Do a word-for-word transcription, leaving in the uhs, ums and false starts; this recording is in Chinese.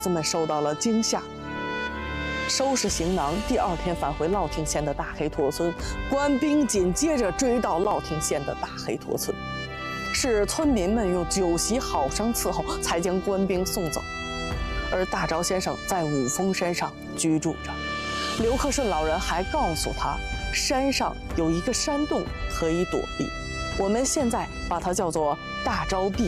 子们受到了惊吓，收拾行囊，第二天返回乐亭县的大黑驼村。官兵紧接着追到乐亭县的大黑驼村，是村民们用酒席好生伺候，才将官兵送走。而大钊先生在五峰山上居住着，刘克顺老人还告诉他，山上有一个山洞可以躲避，我们现在把它叫做大钊壁。